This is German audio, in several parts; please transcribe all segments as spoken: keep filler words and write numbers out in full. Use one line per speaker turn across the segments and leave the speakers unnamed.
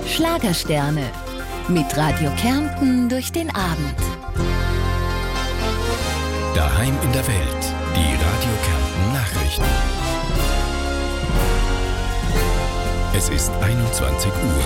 Schlagersterne. Mit Radio Kärnten durch den Abend.
Daheim in der Welt. Die Radio Kärnten Nachrichten. Es ist einundzwanzig Uhr.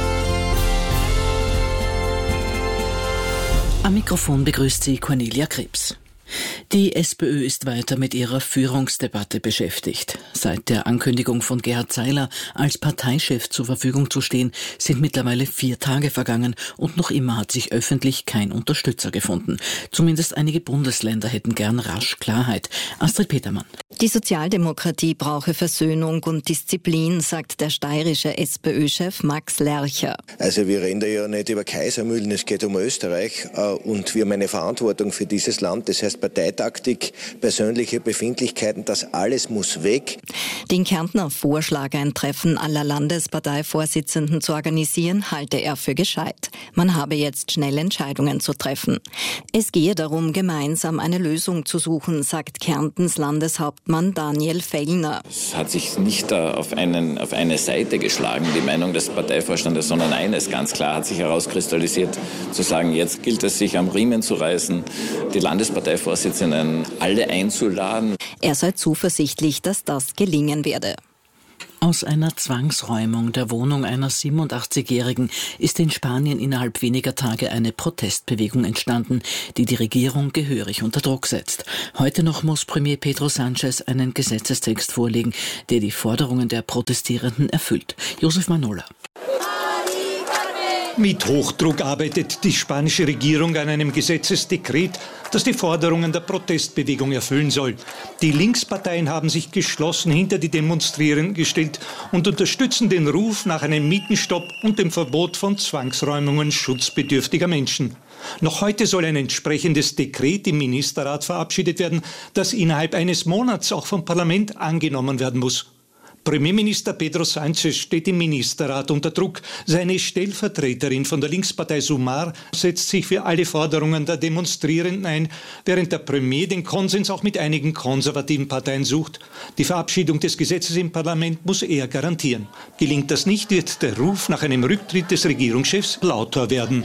Am Mikrofon begrüßt sie Cornelia Krebs. Die SPÖ ist weiter mit ihrer Führungsdebatte beschäftigt. Seit der Ankündigung von Gerhard Seiler, als Parteichef zur Verfügung zu stehen, sind mittlerweile vier Tage vergangen und noch immer hat sich öffentlich kein Unterstützer gefunden. Zumindest einige Bundesländer hätten gern rasch Klarheit. Astrid Petermann.
Die Sozialdemokratie brauche Versöhnung und Disziplin, sagt der steirische SPÖ-Chef Max Lercher.
Also wir reden da ja nicht über Kaisermühlen, es geht um Österreich und wir haben eine Verantwortung für dieses Land. Das heißt Parteitaktik, persönliche Befindlichkeiten, das alles muss weg.
Den Kärntner Vorschlag, ein Treffen aller Landesparteivorsitzenden zu organisieren, halte er für gescheit. Man habe jetzt schnell Entscheidungen zu treffen. Es gehe darum, gemeinsam eine Lösung zu suchen, sagt Kärntens Landeshauptmann Daniel Fellner.
Es hat sich nicht auf, einen, auf eine Seite geschlagen, die Meinung des Parteivorstandes, sondern eines ganz klar hat sich herauskristallisiert, zu sagen, jetzt gilt es, sich am Riemen zu reißen, die Landesparteivorsitzenden alle einzuladen.
Er sei zuversichtlich, dass das gelingen werde.
Aus einer Zwangsräumung der Wohnung einer siebenundachtzigjährigen ist in Spanien innerhalb weniger Tage eine Protestbewegung entstanden, die die Regierung gehörig unter Druck setzt. Heute noch muss Premier Pedro Sánchez einen Gesetzestext vorlegen, der die Forderungen der Protestierenden erfüllt. Josef Manola.
Mit Hochdruck arbeitet die spanische Regierung an einem Gesetzesdekret, das die Forderungen der Protestbewegung erfüllen soll. Die Linksparteien haben sich geschlossen hinter die Demonstrierenden gestellt und unterstützen den Ruf nach einem Mietenstopp und dem Verbot von Zwangsräumungen schutzbedürftiger Menschen. Noch heute soll ein entsprechendes Dekret im Ministerrat verabschiedet werden, das innerhalb eines Monats auch vom Parlament angenommen werden muss. Premierminister Pedro Sánchez steht im Ministerrat unter Druck. Seine Stellvertreterin von der Linkspartei Sumar setzt sich für alle Forderungen der Demonstrierenden ein, während der Premier den Konsens auch mit einigen konservativen Parteien sucht. Die Verabschiedung des Gesetzes im Parlament muss er garantieren. Gelingt das nicht, wird der Ruf nach einem Rücktritt des Regierungschefs lauter werden.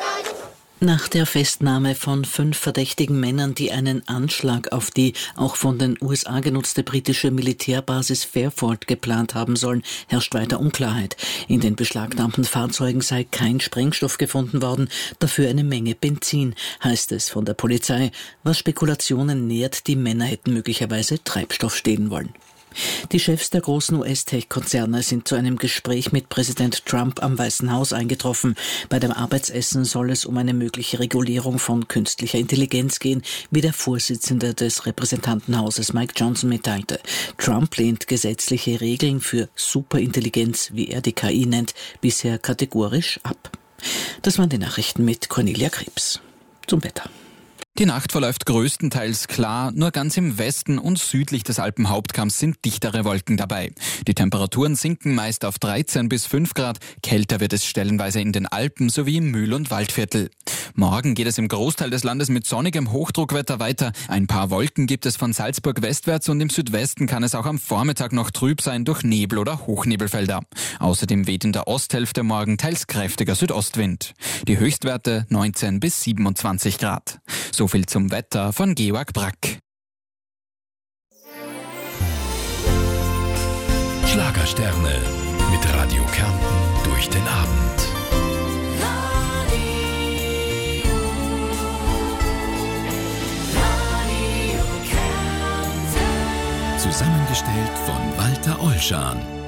Nach der Festnahme von fünf verdächtigen Männern, die einen Anschlag auf die auch von den U S A genutzte britische Militärbasis Fairford geplant haben sollen, herrscht weiter Unklarheit. In den beschlagnahmten Fahrzeugen sei kein Sprengstoff gefunden worden, dafür eine Menge Benzin, heißt es von der Polizei, was Spekulationen nährt, die Männer hätten möglicherweise Treibstoff stehlen wollen. Die Chefs der großen U S-Tech-Konzerne sind zu einem Gespräch mit Präsident Trump am Weißen Haus eingetroffen. Bei dem Arbeitsessen soll es um eine mögliche Regulierung von künstlicher Intelligenz gehen, wie der Vorsitzende des Repräsentantenhauses Mike Johnson mitteilte. Trump lehnt gesetzliche Regeln für Superintelligenz, wie er die K I nennt, bisher kategorisch ab. Das waren die Nachrichten mit Cornelia Krebs. Zum Wetter.
Die Nacht verläuft größtenteils klar, nur ganz im Westen und südlich des Alpenhauptkamms sind dichtere Wolken dabei. Die Temperaturen sinken meist auf dreizehn bis fünf Grad, kälter wird es stellenweise in den Alpen sowie im Mühl- und Waldviertel. Morgen geht es im Großteil des Landes mit sonnigem Hochdruckwetter weiter. Ein paar Wolken gibt es von Salzburg westwärts und im Südwesten kann es auch am Vormittag noch trüb sein durch Nebel oder Hochnebelfelder. Außerdem weht in der Osthälfte morgen teils kräftiger Südostwind. Die Höchstwerte neunzehn bis siebenundzwanzig Grad. So viel zum Wetter von Georg Brack.
Schlagersterne mit Radio Kärnten durch den Abend.
Radio, Radio Kärnten.
Zusammengestellt von Walter Olschan.